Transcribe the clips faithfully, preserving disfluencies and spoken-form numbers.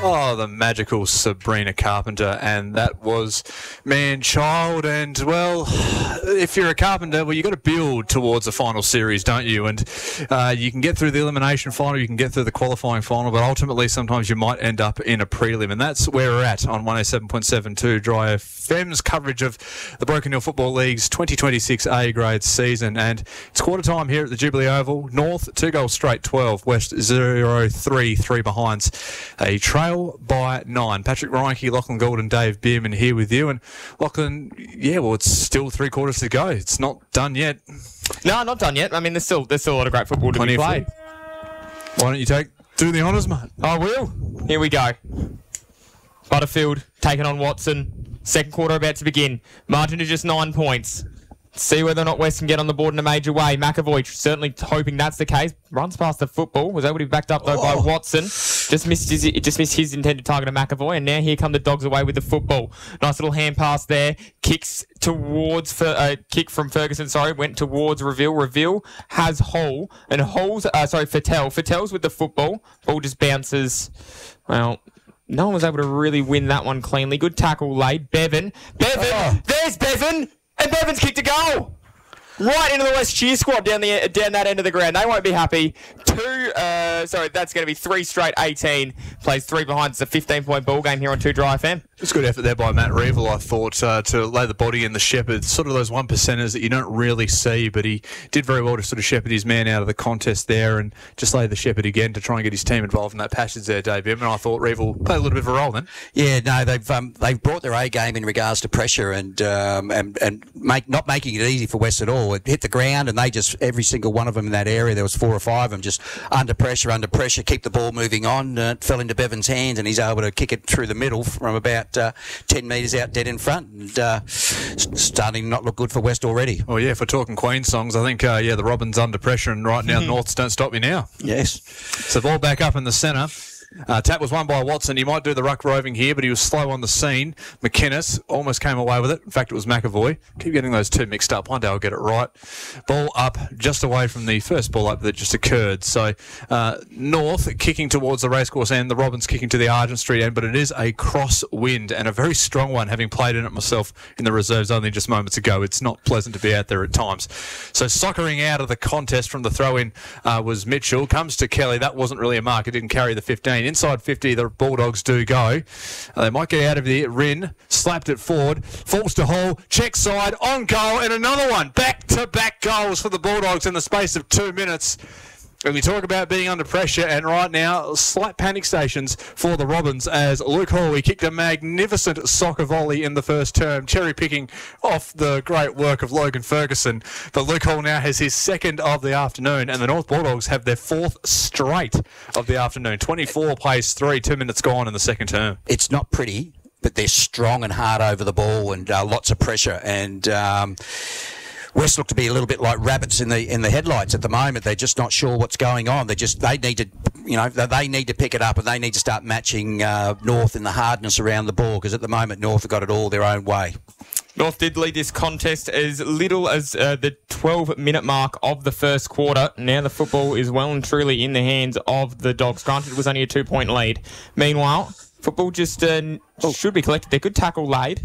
Oh, the magical Sabrina Carpenter, and that was man-child. And, well, if you're a carpenter, well, you've got to build towards a final series, don't you? And uh, you can get through the elimination final, you can get through the qualifying final, but ultimately sometimes you might end up in a prelim, and that's where we're at on one oh seven point seven two Dry F M's coverage of the Broken Hill Football League's twenty twenty-six A-grade season. And it's quarter time here at the Jubilee Oval. North, two goals straight, twelve. West, zero three, three behinds. A trail by nine. Patrick Reinke, Lachlan Gould and Dave Bierman here with you. And Lachlan, yeah, well, it's still three quarters to go. It's not done yet. No, not done yet. I mean, there's still there's still a lot of great football to Plenty be played. Why don't you take do the honours, mate? I will. Here we go. Butterfield taking on Watson. Second quarter about to begin. Margin to just nine points. See whether or not West can get on the board in a major way. McAvoy certainly hoping that's the case. Runs past the football. Was able to be backed up, though, oh. by Watson. Just missed his, just missed his intended target of McAvoy. And now here come the Dogs away with the football. Nice little hand pass there. Kicks towards, for, uh, kick from Ferguson, sorry. Went towards Reveal. Reveal has Hole. And Hole's, uh, sorry, Fattel. Fattel's with the football. Ball just bounces. Well, no one was able to really win that one cleanly. Good tackle laid. Bevan. Bevan! Oh. There's Bevan! And Bevan's kicked a goal! Right into the West cheer squad down the down that end of the ground. They won't be happy. Two, uh, sorry, that's going to be three straight eighteen. Plays three behind. It's a fifteen-point ball game here on two Dry F M. It's a good effort there by Matt Reevil, I thought, uh, to lay the body in the shepherd. Sort of those one percenters that you don't really see, but he did very well to sort of shepherd his man out of the contest there and just lay the shepherd again to try and get his team involved in that passage there, Dave Bim. And I thought Reevil played a little bit of a role then. Yeah, no, they've um, they've brought their A game in regards to pressure and um, and and make not making it easy for West at all. It hit the ground and they just every single one of them in that area. There was four or five of them just under pressure, under pressure, keep the ball moving on. Uh, it fell into Bevan's hands and he's able to kick it through the middle from about uh, ten metres out dead in front, and uh, starting to not look good for West already. Well, yeah, if we're talking Queen songs, I think, uh, yeah, the Robins under pressure, and right now Norths Don't Stop Me Now. Yes. So ball back up in the centre. Uh, tap was won by Watson. He might do the ruck roving here, but he was slow on the scene. McInnes almost came away with it. In fact, it was McAvoy. Keep getting those two mixed up. One day I'll get it right. Ball up just away from the first ball up that just occurred. So uh, North kicking towards the racecourse end, the Robins kicking to the Argent Street end, but it is a cross wind and a very strong one, having played in it myself in the reserves only just moments ago. It's not pleasant to be out there at times. So soccering out of the contest from the throw-in uh, was Mitchell. Comes to Kelly. That wasn't really a mark. It didn't carry the fifteen. Inside fifty, the Bulldogs do go. Uh, they might get out of the Rin, slapped it forward, falls to Hall, check side, on goal, and another one. Back-to-back goals for the Bulldogs in the space of two minutes. And we talk about being under pressure, and right now, slight panic stations for the Robins as Luke Hall, he kicked a magnificent soccer volley in the first term, cherry-picking off the great work of Logan Ferguson. But Luke Hall now has his second of the afternoon, and the North Bulldogs have their fourth straight of the afternoon. twenty-four plays three, two minutes gone in the second term. It's not pretty, but they're strong and hard over the ball and uh, lots of pressure. And Um, West look to be a little bit like rabbits in the in the headlights at the moment. They're just not sure what's going on. They just they need to, you know, they need to pick it up and they need to start matching uh, North in the hardness around the ball, because at the moment North have got it all their own way. North did lead this contest as little as uh, the twelve-minute mark of the first quarter. Now the football is well and truly in the hands of the Dogs. Granted, it was only a two-point lead. Meanwhile, football just uh, should be collected. They're good tackle laid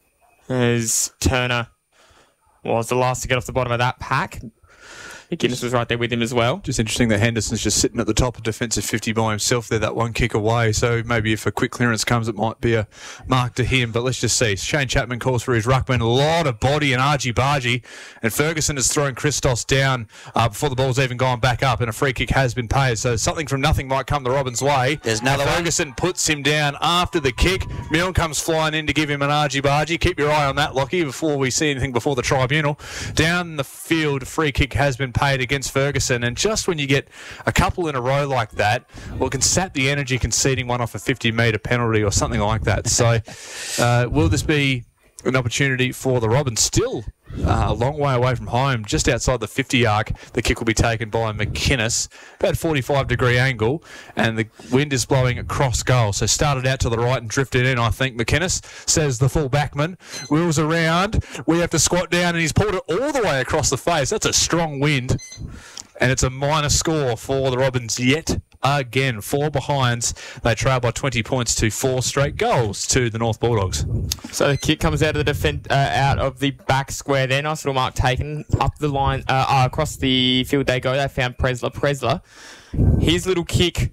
as Turner was the last to get off the bottom of that pack. Guinness was right there with him as well. Just interesting that Henderson's just sitting at the top of defensive fifty by himself there, that one kick away. So maybe if a quick clearance comes, it might be a mark to him. But let's just see. Shane Chapman calls for his ruckman. A lot of body and argy-bargy. And Ferguson has thrown Christos down uh, before the ball's even gone back up. And a free kick has been paid. So something from nothing might come the Robins' way. There's another Ferguson one. puts him down after the kick. Milne comes flying in to give him an argy-bargy. Keep your eye on that, Lockie, before we see anything before the tribunal. Down the field, free kick has been paid against Ferguson. And just when you get a couple in a row like that, well, it can sap the energy conceding one off a fifty-metre penalty or something like that. So uh, will this be an opportunity for the Robins? Still uh, a long way away from home, just outside the fifty arc. The kick will be taken by McInnes, about forty-five degree angle, and the wind is blowing across goal. So started out to the right and drifted in, I think. McInnes, says the full backman, wheels around. We have to squat down, and he's pulled it all the way across the face. That's a strong wind. And it's a minor score for the Robins yet again. Four behinds. They trail by twenty points to four straight goals to the North Bulldogs. So the kick comes out of the defend, uh, out of the back square there. Nice little mark taken up the line, uh, uh, across the field they go. They found Presler. Presler, his little kick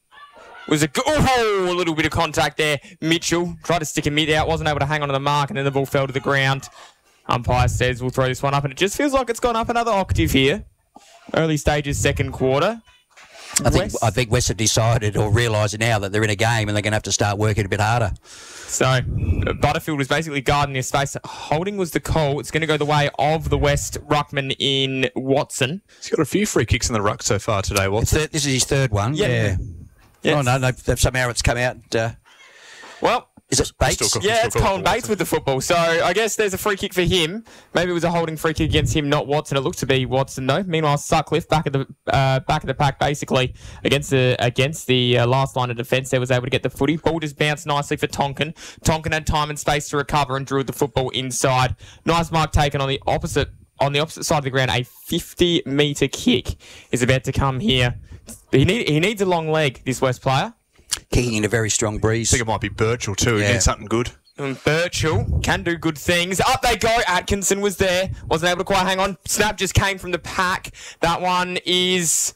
was a, go- oh, a little bit of contact there. Mitchell tried to stick a mid out, wasn't able to hang on to the mark, and then the ball fell to the ground. Umpire says we'll throw this one up, and it just feels like it's gone up another octave here. Early stages, second quarter. I think West- I think West have decided or realising now that they're in a game and they're going to have to start working a bit harder. So, uh, Butterfield was basically guarding their space. Holding was the call. It's going to go the way of the West ruckman in Watson. He's got a few free kicks in the ruck so far today. What's Third, this is his third one. Yeah. Yeah. Yes. Oh no, they've, they've somehow it's come out. Uh, Well, is it Bates? Still yeah, still it's call Colin for Bates Watson. with the football. So I guess there's a free kick for him. Maybe it was a holding free kick against him, not Watson. It looked to be Watson though. Meanwhile, Sutcliffe back at the uh, back of the pack, basically against the against the uh, last line of defence. There was able to get the footy. Ball just bounced nicely for Tonkin. Tonkin had time and space to recover and drew the football inside. Nice mark taken on the opposite on the opposite side of the ground. A fifty metre kick is about to come here. He need he needs a long leg. This West player. Kicking in a very strong breeze. I think it might be Birchall too. Yeah. Again, something good. And Birchall can do good things. Up they go. Atkinson was there. Wasn't able to quite hang on. Snap just came from the pack. That one is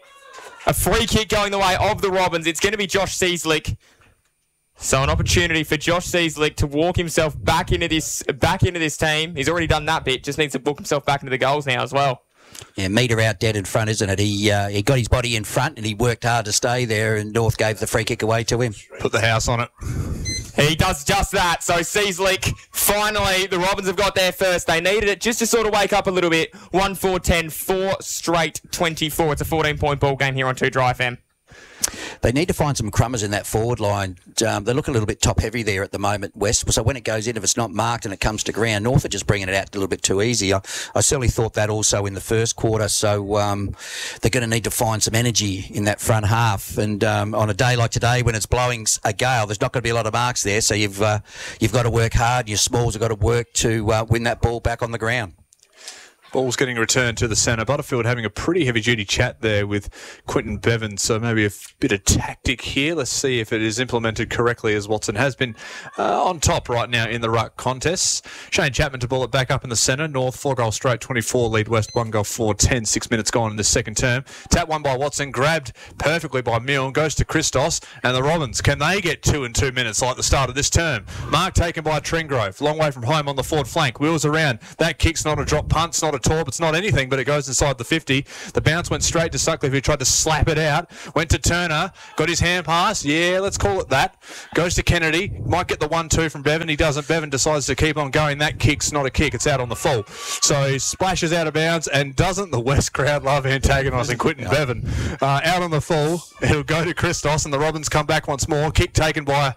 a free kick going the way of the Robins. It's going to be Josh Seaslick. So an opportunity for Josh Seaslick to walk himself back into this back into this team. He's already done that bit. Just needs to book himself back into the goals now as well. Yeah, metre out dead in front, isn't it? He uh, he got his body in front and he worked hard to stay there, and North gave the free kick away to him. Put the house on it. He does just that. So Seaslick, finally, the Robins have got there first. They needed it just to sort of wake up a little bit. one four ten, four straight twenty-four. It's a fourteen-point ball game here on two Dry F M. They need to find some crummers in that forward line. Um, they look a little bit top heavy there at the moment, West. So when it goes in, if it's not marked and it comes to ground, North are just bringing it out a little bit too easy. I, I certainly thought that also in the first quarter. So um, they're going to need to find some energy in that front half. And um, on a day like today, when it's blowing a gale, there's not going to be a lot of marks there. So you've uh, you've got to work hard. Your smalls have got to work to uh, win that ball back on the ground. Ball's getting returned to the centre. Butterfield having a pretty heavy-duty chat there with Quinton Bevan, so maybe a f- bit of tactic here. Let's see if it is implemented correctly, as Watson has been uh, on top right now in the ruck contests. Shane Chapman to ball it back up in the centre. North, four goal straight, twenty-four lead West, one goal four, ten, six minutes gone in the second term. Tap one by Watson, grabbed perfectly by Milne, goes to Christos, and the Robins, can they get two in two minutes like the start of this term? Mark taken by Tringrove, long way from home on the forward flank, wheels around. That kick's not a drop punt, it's not a torp, it's not anything, but it goes inside the fifty. The bounce went straight to Sutcliffe, who tried to slap it out. Went to Turner, got his hand pass. Yeah, let's call it that. Goes to Kennedy, might get the one two from Bevan. He doesn't. Bevan decides to keep on going. That kick's not a kick, it's out on the full. So he splashes out of bounds, and doesn't the West crowd love antagonising Quinton Bevan? Uh, out on the full, it'll go to Christos, and the Robins come back once more. Kick taken by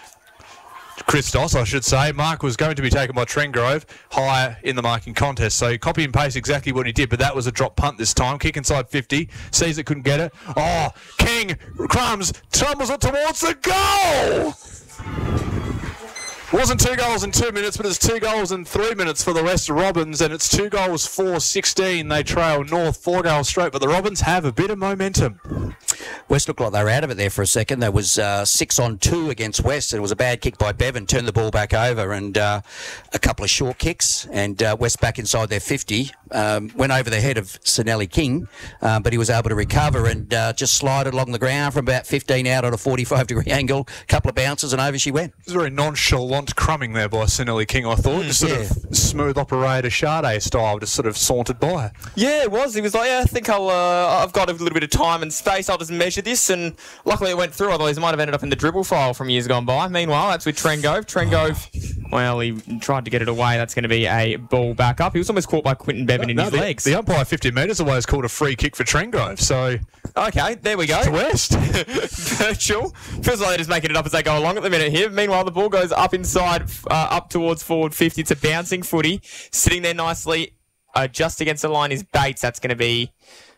Christos, I should say. Mark was going to be taken by Trengrove higher in the marking contest. So copy and paste exactly what he did, but that was a drop punt this time. Kick inside fifty. Sees it, couldn't get it. Oh, King Crumbs tumbles it towards the goal! Wasn't two goals in two minutes, but it's two goals in three minutes for the West Robins, and it's two goals, four sixteen. They trail North, four goals straight, but the Robins have a bit of momentum. West looked like they were out of it there for a second. There was uh, six on two against West, and it was a bad kick by Bevan, turned the ball back over, and uh, a couple of short kicks, and uh, West back inside their fifty. Um, went over the head of Sinelli King, um, but he was able to recover and uh, just slide along the ground from about fifteen out on a forty-five degree angle. A couple of bounces, and over she went. It was very nonchalant crumbing there by Sinelli King, I thought. Just sort yeah. of smooth operator Sade style, just sort of sauntered by. Yeah, it was. He was like, yeah, I think I'll, uh, I've got a little bit of time and space. I'll just measure this. And luckily it went through. Otherwise, it might have ended up in the dribble file from years gone by. Meanwhile, that's with Trengove. Trengove, well, he tried to get it away. That's going to be a ball back up. He was almost caught by Quinton Bevan in No, his the, legs. The umpire fifty metres away is called a free kick for Trengrove. So, Okay, there we go. to West. Virtual. Feels like they're just making it up as they go along at the minute here. Meanwhile, the ball goes up inside, uh, up towards forward fifty. It's a bouncing footy. Sitting there nicely, uh, just against the line is Bates. That's going to be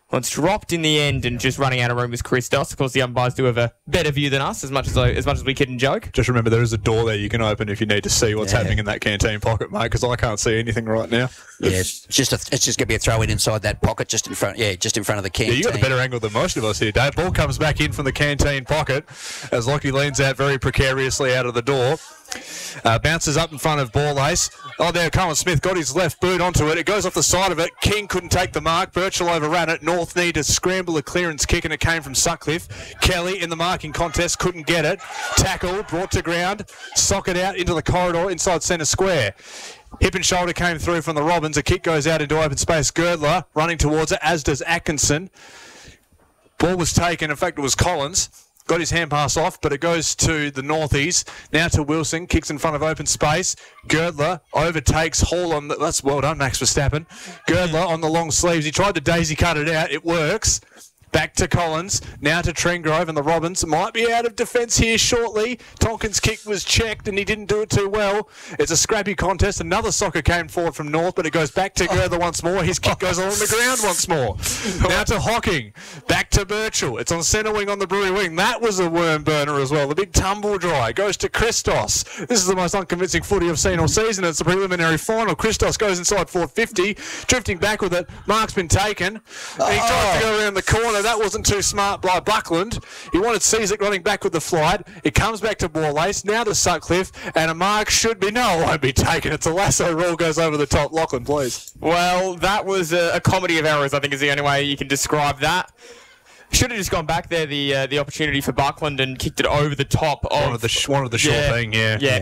Well, it's dropped in the end, and just running out of room was Christos. Of course, the umpires do have a better view than us, as much as I, as much as we kid and joke. Just remember, there is a door there you can open if you need to see what's Yeah. happening in that canteen pocket, mate, because I can't see anything right now. Yeah, it's just a, it's just going to be a throw in inside that pocket, just in front. Yeah, just in front of the Yeah, canteen. you got the better angle than most of us here, Dave. Ball comes back in from the canteen pocket as Lockie leans out very precariously out of the door. Uh, bounces up in front of Ball Ace. Oh, there, Colin Smith got his left boot onto it. It goes off the side of it. King couldn't take the mark. Birchall overran it. North need to scramble a clearance kick, and it came from Sutcliffe. Kelly in the marking contest couldn't get it. Tackle, brought to ground. Socket out into the corridor inside centre square. Hip and shoulder came through from the Robins. A kick goes out into open space. Girdler running towards it, as does Atkinson. Ball was taken. In fact, it was Collins. Got his hand pass off, but it goes to the Northies. Now to Wilson. Kicks in front of open space. Girdler overtakes Hall on the... That's well done, Max Verstappen. Girdler on the long sleeves. He tried to daisy cut it out. It works. Back to Collins. Now to Trengrove, and the Robins might be out of defence here shortly. Tonkin's kick was checked, and he didn't do it too well. It's a scrappy contest. Another soccer came forward from North, but it goes back to Girdler once more. His kick goes along the ground once more. Now to Hocking. Back to Birchall. It's on centre wing on the Brewery wing. That was a worm burner as well. The big tumble dry goes to Christos. This is the most unconvincing footy I've seen all season. It's the preliminary final. Christos goes inside four fifty, drifting back with it. Mark's been taken. And he tries to go around the corner. That wasn't too smart by Buckland. He wanted Cezek running back with the flight. It comes back to Ball Ace. Now to Sutcliffe. And a mark should be... No, it won't be taken. It's a lasso rule goes over the top. Lachlan, please. Well, that was a, a comedy of errors, I think is the only way you can describe that. Should have just gone back there, the uh, the opportunity for Buckland, and kicked it over the top of... One of the, sh- one of the short yeah, thing, yeah. Yeah.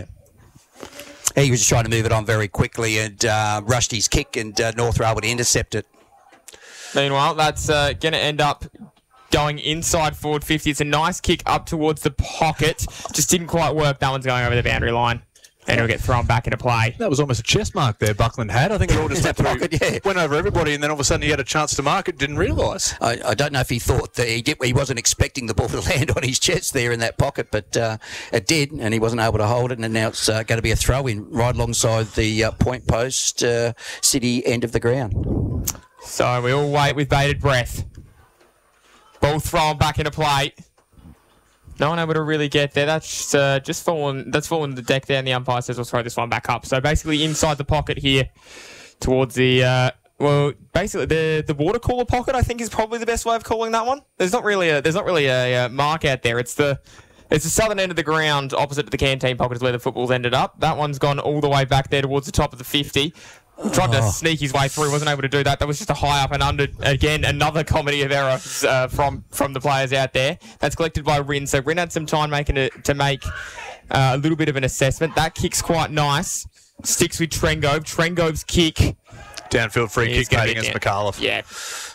He was just trying to move it on very quickly and uh, rushed his kick, and uh, North were able to intercept it. Meanwhile, that's uh, going to end up going inside forward fifty. It's a nice kick up towards the pocket. Just didn't quite work. That one's going over the boundary line. And it'll get thrown back into play. That was almost a chest mark there Buckland had. I think it all just went, through, Pocket, yeah. went over everybody, and then all of a sudden he had a chance to mark it, didn't realise. I, I don't know if he thought that he did. He wasn't expecting the ball to land on his chest there in that pocket, but uh, it did, and he wasn't able to hold it. And now it's uh, going to be a throw-in right alongside the uh, point post, uh, city end of the ground. So we all wait with bated breath. Ball thrown back into play. No one able to really get there. That's uh, just fallen. That's fallen the deck there, and the umpire says we'll throw this one back up. So basically, inside the pocket here, towards the uh, well, basically the the water cooler pocket. I think is probably the best way of calling that one. There's not really a there's not really a, a mark out there. It's the it's the southern end of the ground, opposite to the canteen pocket, is where the football's ended up. That one's gone all the way back there towards the top of the fifty. Tried to sneak his way through, wasn't able to do that. That was just a high up and under. Again, another comedy of errors uh, from from the players out there. That's collected by Rin. So Rin had some time making it to make uh, a little bit of an assessment. That kick's quite nice. Sticks with Trengove. Trengove's kick. Downfield free He's kick gonna made be against down. McAuliffe. Yeah.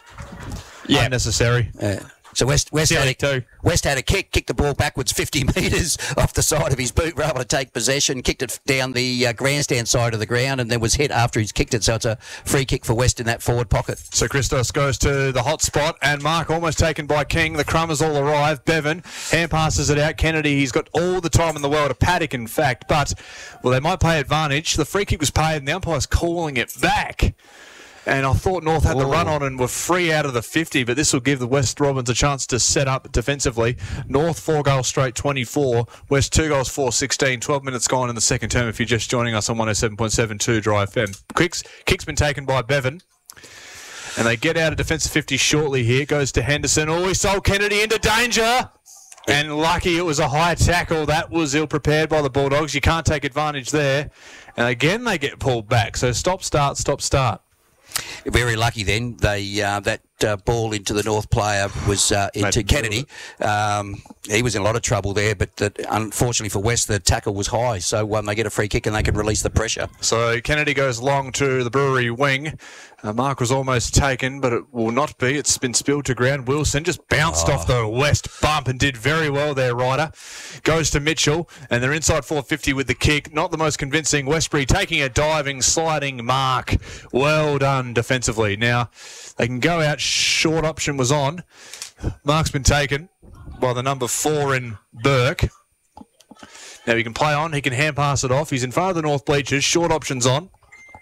Yeah. Unnecessary. Uh, so West West Yeah, had, too. a, West had a kick, kicked the ball backwards fifty metres off the side of his boot, were able to take possession, kicked it down the uh, grandstand side of the ground, and then was hit after he's kicked it. So it's a free kick for West in that forward pocket. So Christos goes to the hot spot, and Mark almost taken by King. The Crummers all arrive. Bevan hand passes it out. Kennedy, he's got all the time in the world. A paddock, in fact, but well, they might pay advantage. The free kick was paid, and the umpire's calling it back. And I thought North had the run on and were free out of the fifty, but this will give the West Robins a chance to set up defensively. North, four goals straight, twenty-four. West, two goals, four, sixteen. twelve minutes gone in the second term if you're just joining us on one oh seven point seven two Dry F M. Kicks, kick's been taken by Bevan. And they get out of defensive fifty shortly here. Goes to Henderson. Oh, he sold Kennedy into danger. And lucky it was a high tackle. That was ill-prepared by the Bulldogs. You can't take advantage there. And again, they get pulled back. So stop, start, stop, start. Very lucky then. They uh, that uh, ball into the North player was uh, into Mate, Kennedy. Um, he was in a lot of trouble there, but that, unfortunately for West, the tackle was high. So um, they get a free kick and they can release the pressure. So Kennedy goes long to the Brewery wing. Uh, Mark was almost taken, but it will not be. It's been spilled to ground. Wilson just bounced oh. off the West bump and did very well there, Ryder. Goes to Mitchell, and they're inside four fifty with the kick. Not the most convincing. Westbury taking a diving, sliding mark. Well done defensively. Now, they can go out. Short option was on. Mark's been taken by the number four in Burke. Now he can play on. He can hand pass it off. He's in front of the North bleachers. Short option's on.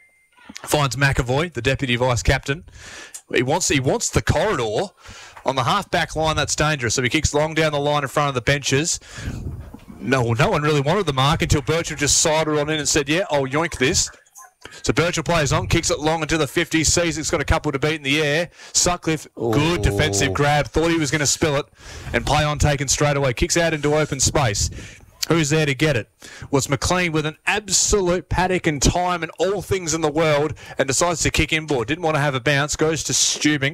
finds McAvoy, the deputy vice captain. He wants he wants the corridor on the half back line. That's dangerous. So he kicks long down the line in front of the benches. No, no one really wanted the mark until Birchall just sidled on in and said, "Yeah, I'll yoink this." So Birchall plays on, kicks it long into the fifty, sees it's got a couple to beat in the air. Sutcliffe, good Ooh. defensive grab, thought he was going to spill it, and play on taken straight away. Kicks out into open space. Who's there to get it? Was McLean with an absolute paddock and time and all things in the world, and decides to kick inboard. Didn't want to have a bounce, goes to Stubing.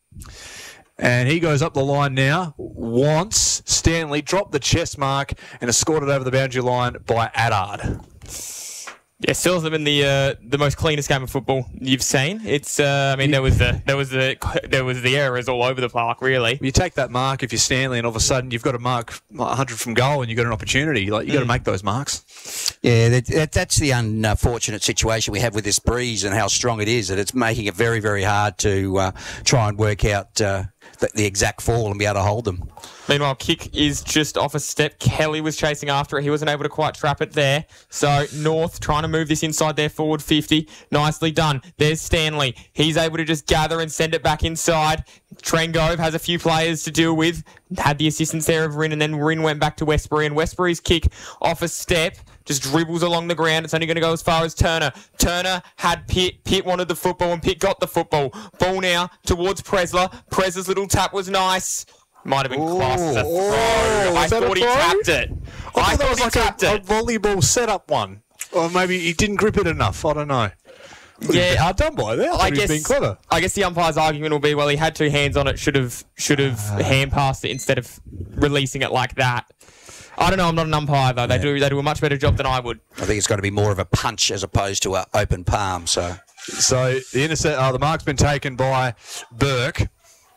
And he goes up the line now. Wants Stanley, dropped the chest mark, and escorted over the boundary line by Addard. Yeah, still hasn't been the uh, the most cleanest game of football you've seen. It's uh, I mean there was the there was the there was the errors all over the park really. You take that mark if you're Stanley, and all of a sudden you've got to mark one hundred from goal, and you've got an opportunity. Like you got to make those marks. Yeah, that, that, that's the unfortunate situation we have with this breeze and how strong it is. That it's making it very, very hard to uh, try and work out uh, the, the exact fall and be able to hold them. Meanwhile, kick is just off a step. Kelly was chasing after it. He wasn't able to quite trap it there. So North trying to move this inside their forward fifty. Nicely done. There's Stanley. He's able to just gather and send it back inside. Trengove has a few players to deal with. Had the assistance there of Rin, and then Rin went back to Westbury, and Westbury's kick off a step just dribbles along the ground. It's only going to go as far as Turner. Turner had Pitt. Pitt wanted the football, and Pitt got the football. Ball now towards Presler. Presler's little tap was nice. Might have been classed as a throw. Oh, I was that a thought he throw? tapped it. I, I thought that thought was he like tapped a, a it. volleyball setup one. Or maybe he didn't grip it enough. I don't know. Yeah, Hard done by there. I, I thought he was guess. being clever. I guess the umpire's argument will be, well, he had two hands on it. Should have, should have hand passed it instead of releasing it like that. I don't know. I'm not an umpire though. They do, they do a much better job than I would. I think it's got to be more of a punch as opposed to an open palm. So, So the intercept, uh, the mark's been taken by Burke.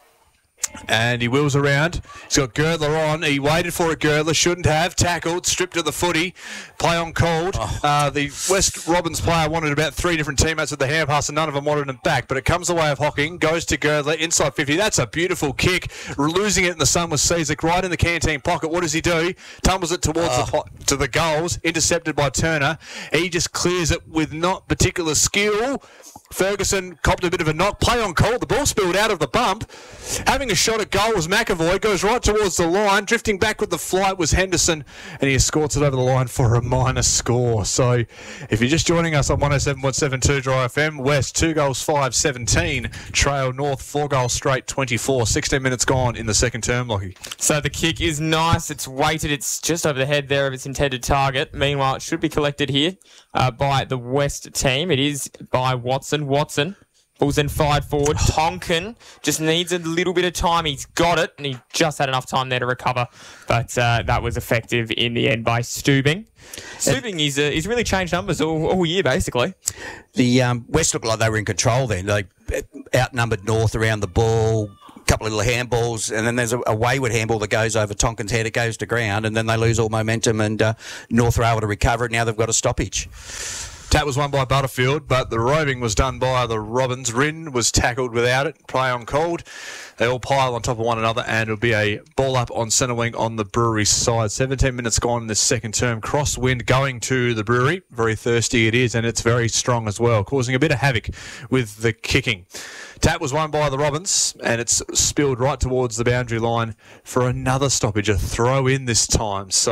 And he wheels around. He's got Girdler on. He waited for it, Girdler. Shouldn't have. Tackled. Stripped of the footy. Play on called. Oh. Uh, the West Robins player wanted about three different teammates with the hand pass, and none of them wanted him back. But it comes the way of Hocking. Goes to Girdler. Inside fifty. That's a beautiful kick. Losing it in the sun with Cezek right in the canteen pocket. What does he do? Tumbles it towards Oh. the pot, to the goals. Intercepted by Turner. He just clears it with not particular skill. Ferguson copped a bit of a knock. Play on cold. The ball spilled out of the bump. Having a shot at goal was McAvoy. Goes right towards the line. Drifting back with the flight was Henderson. And he escorts it over the line for a minor score. So if you're just joining us on one oh seven point seven two Dry F M, West two goals five seventeen. Trail North four goals straight twenty-four. sixteen minutes gone in the second term, Lockie. So the kick is nice. It's weighted. It's just over the head there of its intended target. Meanwhile, it should be collected here uh, by the West team. It is by Watson. Watson. Ball's then fired forward. Tonkin just needs a little bit of time. He's got it, and he just had enough time there to recover. But uh, that was effective in the end by Stubing. Stubing, he's, uh, he's really changed numbers all, all year, basically. the um, West looked like they were in control then. They outnumbered North around the ball. Couple of little handballs, and then there's a, a wayward handball that goes over Tonkin's head. It goes to ground, and then they lose all momentum, and uh, North are able to recover it. Now they've got a stoppage. Tap was won by Butterfield, but the roving was done by the Robins. Rin was tackled without it. Play on called. They all pile on top of one another, and it'll be a ball up on centre wing on the Brewery side. seventeen minutes gone in this second term. Crosswind going to the Brewery. Very thirsty it is, and it's very strong as well, causing a bit of havoc with the kicking. Tap was won by the Robins, and it's spilled right towards the boundary line for another stoppage, a throw in this time. So